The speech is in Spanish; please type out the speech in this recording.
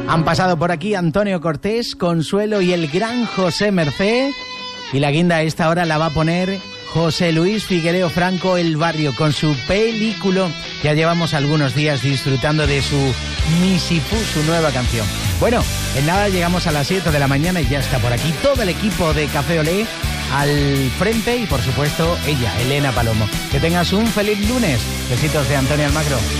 Han pasado por aquí Antonio Cortés, Consuelo y el gran José Mercé. Y la guinda a esta hora la va a poner José Luis Figuereo Franco, El Barrio, con su película. Ya llevamos algunos días disfrutando de su Misipú, su nueva canción. Bueno, en nada llegamos a las 7 de la mañana y ya está por aquí todo el equipo de Café Olé al frente y por supuesto ella, Elena Palomo. Que tengas un feliz lunes. Besitos de Antonio Almagro.